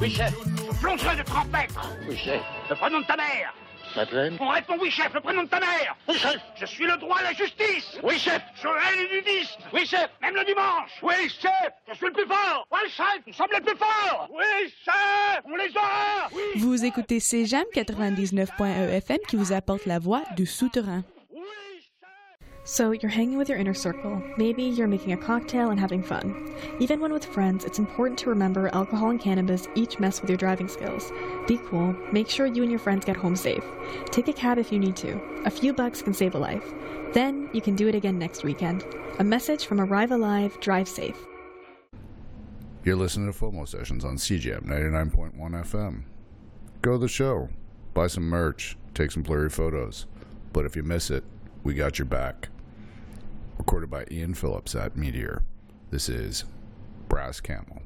Oui, chef. Je plongerai de 30 mètres. Oui, chef. Le prénom de ta mère. Madeleine. On répond oui, chef, le prénom de ta mère. Oui, chef. Je suis le droit à la justice. Oui, chef. Je hais les nudistes. Oui, chef. Même le dimanche. Oui, chef. Je suis le plus fort. Oui, chef, nous sommes les plus forts. Oui, chef, on les aura. Oui. Vous écoutez CJAM 99.1 FM qui vous apporte la voix du souterrain. So you're hanging with your inner circle. Maybe you're making a cocktail and having fun. Even when with friends, it's important to remember alcohol and cannabis each mess with your driving skills. Be cool. Make sure you and your friends get home safe. Take a cab if you need to. A few bucks can save a life. Then you can do it again next weekend. A message from Arrive Alive, Drive Safe. You're listening to FOMO Sessions on CJAM 99.1 FM. Go to the show. Buy some merch. Take some blurry photos. But if you miss it, we got your back. Recorded by Ian Phillips at Meteor. This is Brass Camel.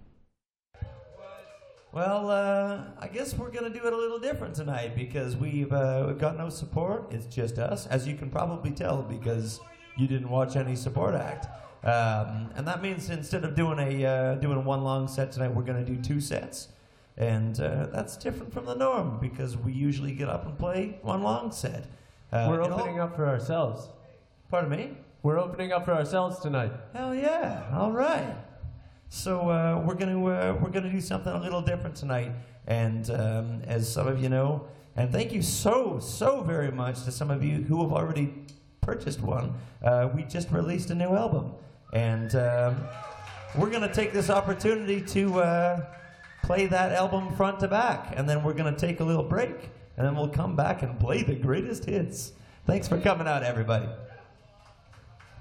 Well, I guess we're going to do it a little different tonight because we've got no support. It's just us, as you can probably tell because you didn't watch any support act. And that means instead of doing one long set tonight, we're going to do two sets. And that's different from the norm because we usually get up and play one long set. We're opening up for ourselves. Pardon me? We're opening up for ourselves tonight. Hell yeah! All right. So we're gonna do something a little different tonight, and as some of you know, and thank you so very much to some of you who have already purchased one. We just released a new album, and we're gonna take this opportunity to play that album front to back, and then we're gonna take a little break. And then we'll come back and play the greatest hits. Thanks for coming out, everybody.